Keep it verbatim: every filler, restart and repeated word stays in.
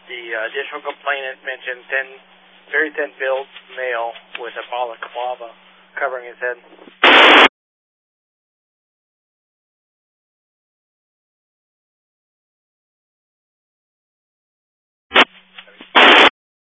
The uh, additional complainant mentioned thin, very thin build male with a balaclava covering his head.